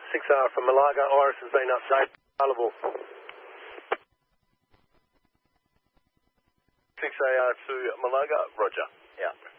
6R from Malaga. Iris has been updated. Available. 6AR to Malaga, roger. Yeah.